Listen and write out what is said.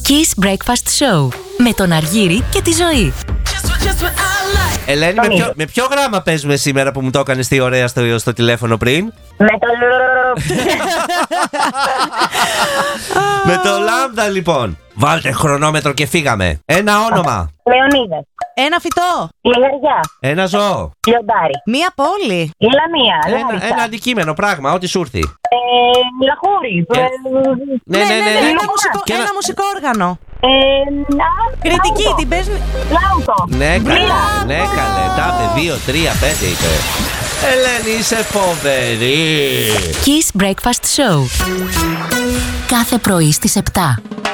Kiss Breakfast Show με τον Αργύρη και τη Ζωή. Ελένη, με ποιο γράμμα παίζουμε σήμερα που μου το έκανες τι ωραία στο τηλέφωνο πριν? Με το Με το λάμδα λοιπόν. Βάλτε χρονόμετρο και φύγαμε. Ένα όνομα. Λεωνίδας. Ένα φυτό. Λιγαριά. Ένα ζώο. Λιοντάρι. Μία πόλη. Η Λαμία. Ένα αντικείμενο, πράγμα, ό,τι σου έρθει. Λαχούρι. Ναι. Ένα μουσικό όργανο. Κριτική, Κριτική, την παίζουν. Λάουτο. Ναι, καλέ. Τάπε 2, 3, 5 είπε. Ελένη, είσαι φοβερή. Kiss Breakfast Show. Κάθε πρωί στις 7.